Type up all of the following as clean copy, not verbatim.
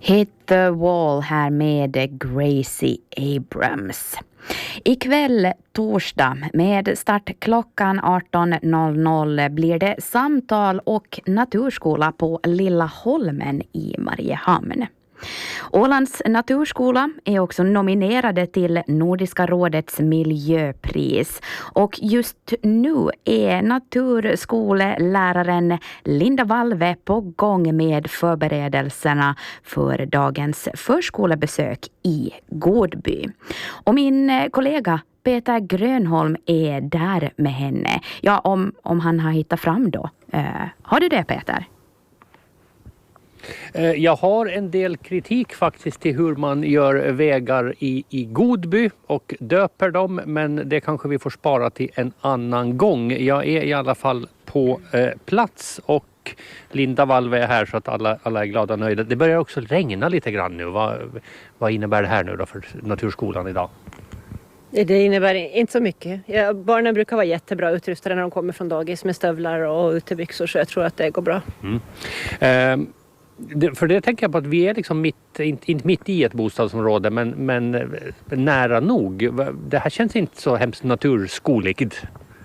Hit the wall här med Gracie Abrams. Ikväll torsdag med start klockan 18.00 blir det samtal och naturskola på Lilla Holmen i Mariehamn. Ålands naturskola är också nominerade till Nordiska rådets miljöpris och just nu är naturskoleläraren Linda Valve på gång med förberedelserna för dagens förskolebesök i Gårdby. Och min kollega Peter Grönholm är där med henne. Ja, om han har hittat fram då. Har du det, Peter? Jag har en del kritik faktiskt till hur man gör vägar i Gårdby och döper dem, men det kanske vi får spara till en annan gång. Jag är i alla fall på plats och Linda Valve är här så att alla är glada och nöjda. Det börjar också regna lite grann nu. Vad innebär det här nu då för naturskolan idag? Det innebär inte så mycket. Barnen brukar vara jättebra utrustade när de kommer från dagis med stövlar och utebyxor, så jag tror att det går bra. För det tänker jag på att vi är liksom inte mitt i ett bostadsområde men nära nog. Det här känns inte så hemskt naturskoligt.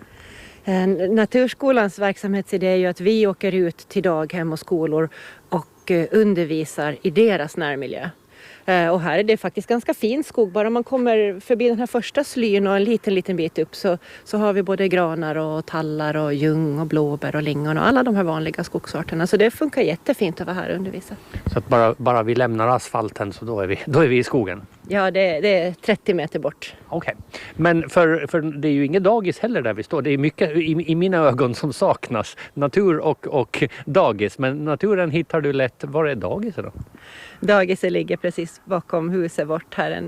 Naturskolans verksamhetsidé är ju att vi åker ut till daghem och skolor och undervisar i deras närmiljö. Och här är det faktiskt ganska fin skog. Bara man kommer förbi den här första slyn och en liten bit upp så har vi både granar och tallar och ljung och blåbär och lingon och alla de här vanliga skogsarterna. Så det funkar jättefint att vara här och undervisa. Så att bara vi lämnar asfalten så då är vi i skogen? Ja, det är 30 meter bort. Okej. Men för det är ju inget dagis heller där vi står. Det är mycket i mina ögon som saknas. Natur och dagis. Men naturen hittar du lätt. Var är dagiset då? Dagiset ligger precis bakom huset bort här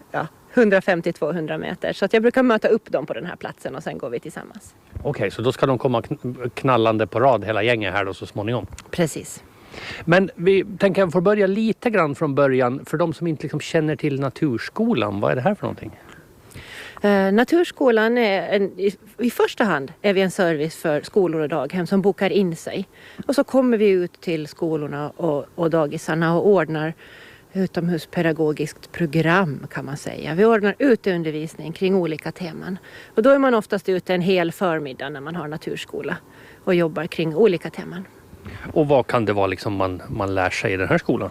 150-200 meter. Så att jag brukar möta upp dem på den här platsen och sen går vi tillsammans. Okej, så då ska de komma knallande på rad hela gänget här då så småningom? Precis. Men vi tänker att jag får börja lite grann från början. För de som inte liksom känner till naturskolan, vad är det här för någonting? Naturskolan är i första hand är vi en service för skolor och daghem som bokar in sig. Och så kommer vi ut till skolorna och dagisarna och ordnar utomhuspedagogiskt program kan man säga. Vi ordnar uteundervisning kring olika teman. Och då är man oftast ute en hel förmiddag när man har naturskola och jobbar kring olika teman. Och vad kan det vara liksom man lär sig i den här skolan?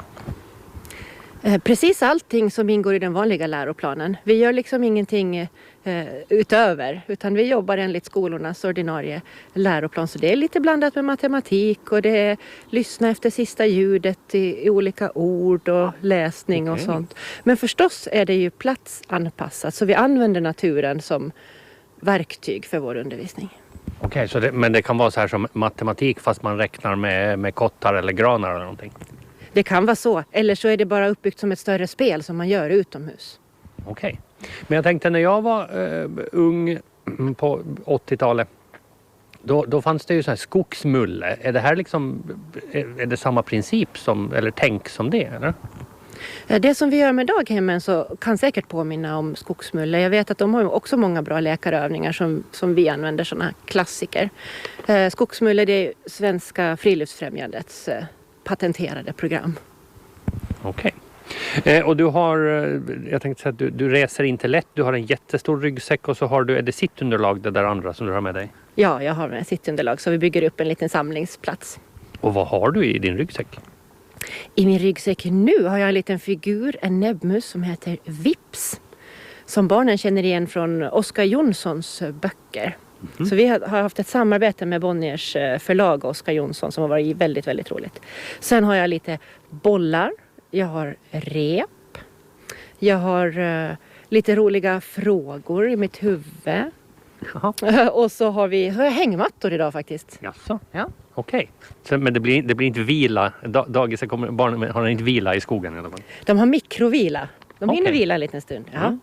Precis allting som ingår i den vanliga läroplanen. Vi gör liksom ingenting utöver utan vi jobbar enligt skolornas ordinarie läroplan. Så det är lite blandat med matematik och det är lyssna efter sista ljudet i olika ord och läsning och sånt. Men förstås är det ju platsanpassat så vi använder naturen som verktyg för vår undervisning. Okej, men det kan vara så här som matematik fast man räknar med kottar eller granar eller någonting? Det kan vara så. Eller så är det bara uppbyggt som ett större spel som man gör utomhus. Okej. Men jag tänkte när jag var ung på 80-talet då fanns det ju så här skogsmulle. Är det här liksom är det samma princip som eller tänk som det eller? Det som vi gör med daghemmen så kan säkert påminna om skogsmulle. Jag vet att de har också många bra läkarövningar som vi använder sådana här klassiker. Skogsmulle det är Svenska friluftsfrämjandets patenterade program. Okej. Och du har, jag tänkte säga att du reser inte lätt. Du har en jättestor ryggsäck och så har du, är det sittunderlag det där andra som du har med dig? Ja, jag har med sittunderlag så vi bygger upp en liten samlingsplats. Och vad har du i din ryggsäck? I min ryggsäck nu har jag en liten figur, en näbbmus som heter Vips. Som barnen känner igen från Oskar Jonssons böcker. Så vi har haft ett samarbete med Bonniers förlag Oskar Jonsson som har varit väldigt, väldigt roligt. Sen har jag lite bollar, jag har rep, jag har lite roliga frågor i mitt huvud. Och så har jag hängmattor idag faktiskt. Jaså? Ja. Okej. Men det blir inte vila, barnen har inte vila i skogen i alla fall? De har mikrovila, de hinner vila en liten stund. Ja.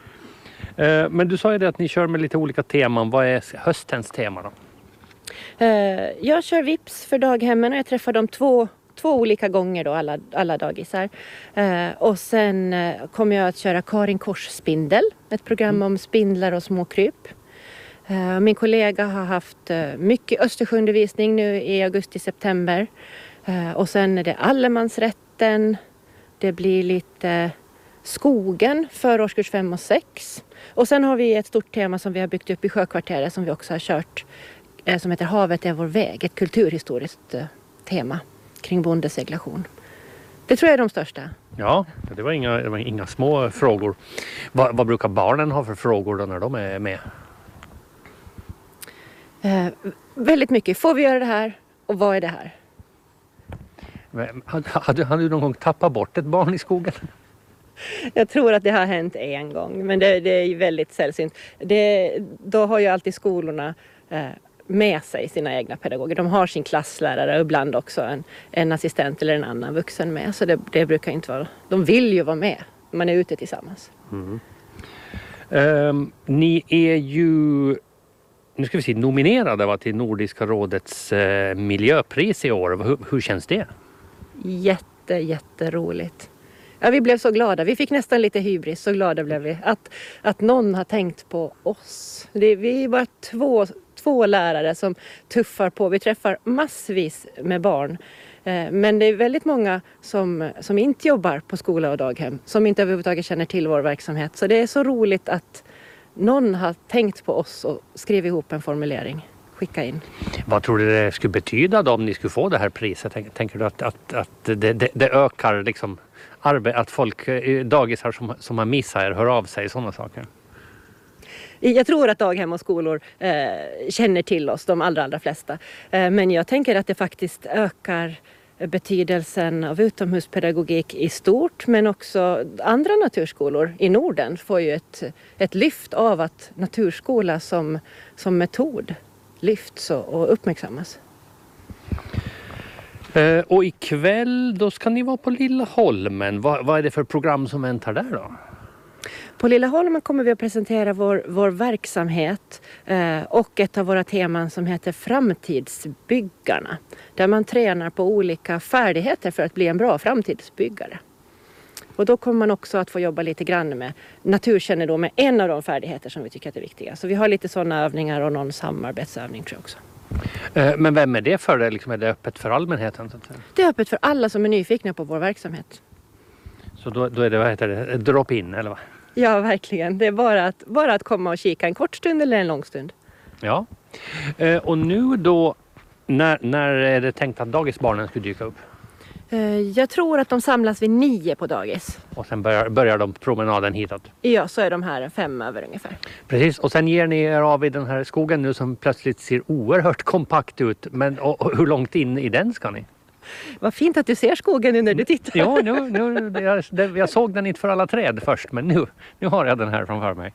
Men du sa ju det att ni kör med lite olika teman. Vad är höstens tema då? Jag kör Vips för daghemmen och jag träffar dem två olika gånger då, alla dagisar. Och sen kommer jag att köra Karin Kors spindel, ett program om spindlar och småkryp. Min kollega har haft mycket Östersjöundervisning nu i augusti-september. Och sen är det allemansrätten Det blir lite skogen för årskurs 5 och 6. Och sen har vi ett stort tema som vi har byggt upp i Sjökvarteret som vi också har kört. Som heter Havet är vår väg. Ett kulturhistoriskt tema kring bondeseglation. Det tror jag är de största. Ja, det var inga små frågor. Vad brukar barnen ha för frågor då när de är med? Väldigt mycket. Får vi göra det här? Och vad är det här? Har du någon gång tappat bort ett barn i skogen? Jag tror att det har hänt en gång. Men det är väldigt sällsynt. Då har ju alltid skolorna med sig sina egna pedagoger. De har sin klasslärare och ibland också en assistent eller en annan vuxen med. Så det brukar inte vara... De vill ju vara med. Man är ute tillsammans. Ni är ju... Nu ska vi se, nominerade till Nordiska rådets miljöpris i år. Hur känns det? Jätteroligt. Ja, vi blev så glada. Vi fick nästan lite hybris. Så glada blev vi. Att någon har tänkt på oss. Vi är bara två lärare som tuffar på. Vi träffar massvis med barn. Men det är väldigt många som inte jobbar på skola och daghem. Som inte överhuvudtaget känner till vår verksamhet. Så det är så roligt att någon har tänkt på oss och skrivit ihop en formulering. Skicka in. Vad tror du det skulle betyda då om ni skulle få det här priset? Tänker du att det ökar liksom att folk, dagisar som har missat er, hör av sig, sådana saker? Jag tror att daghem och skolor känner till oss, de allra flesta. Men jag tänker att det faktiskt ökar betydelsen av utomhuspedagogik i stort. Men också andra naturskolor i Norden får ju ett lyft av att naturskola som metod lyfts och uppmärksammas. Och ikväll då ska ni vara på Lilla Holmen. Vad är det för program som väntar där då? På Lilla Holmen kommer vi att presentera vår verksamhet och ett av våra teman som heter Framtidsbyggarna. Där man tränar på olika färdigheter för att bli en bra framtidsbyggare. Och då kommer man också att få jobba lite grann med naturkännedom med en av de färdigheter som vi tycker att är viktiga. Så vi har lite sådana övningar och någon samarbetsövning tror jag också. Men vem är det för? Är det öppet för allmänheten? Så att säga? Det är öppet för alla som är nyfikna på vår verksamhet. Så då är det, vad heter det, drop-in eller vad? Ja, verkligen. Det är bara att komma och kika en kort stund eller en lång stund. Ja. Och nu då, när är det tänkt att dagisbarnen skulle dyka upp? Jag tror att de samlas vid 9 på dagis. Och sen börjar de promenaden hitåt? Ja, så är de här 5 över ungefär. Precis, och sen ger ni er av i den här skogen nu som plötsligt ser oerhört kompakt ut. Men och hur långt in i den ska ni? Vad fint att du ser skogen nu när du tittar. Ja, jag såg den inte för alla träd först, men nu har jag den här framför mig.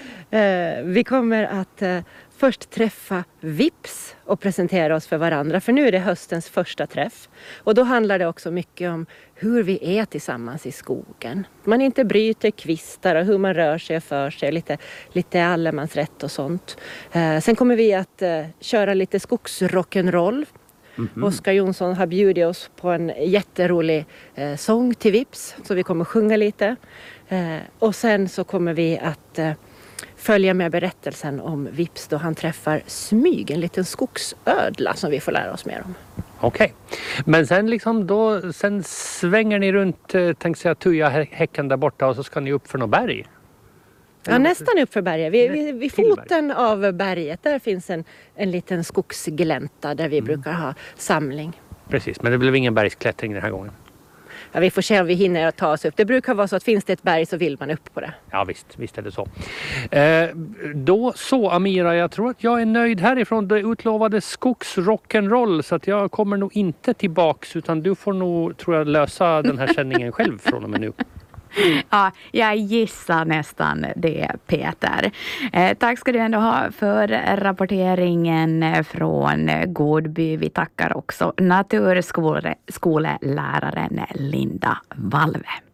Vi kommer att först träffa Vips och presentera oss för varandra. För nu är det höstens första träff. Och då handlar det också mycket om hur vi är tillsammans i skogen. Man inte bryter kvistar och hur man rör sig och för sig. Lite allemansrätt och sånt. Sen kommer vi att köra lite skogsrock'n'roll. Mm-hmm. Oskar Jonsson har bjudit oss på en jätterolig sång till Vips. Så vi kommer sjunga lite. Och sen så kommer vi att följa med berättelsen om Vips då han träffar Smyg, en liten skogsödla som vi får lära oss mer om. Okej. Men sen svänger ni runt, tänk sig Tuja häcken där borta och så ska ni upp för något berg. Ja, nästan upp för berget. Vid foten av berget där finns en liten skogsglänta där vi brukar ha samling. Precis, men det blev ingen bergsklättring den här gången. Ja, vi får se om vi hinner att ta oss upp. Det brukar vara så att finns det ett berg så vill man upp på det. Ja visst är det så. Då så Amira, jag tror att jag är nöjd härifrån. Det utlovade skogsrock'n'roll så att jag kommer nog inte tillbaks utan du får nog, tror jag, lösa den här sändningen själv från och med nu. Ja, jag gissar nästan det, Peter. Tack ska du ändå ha för rapporteringen från Godby. Vi tackar också naturskoleläraren Linda Valve.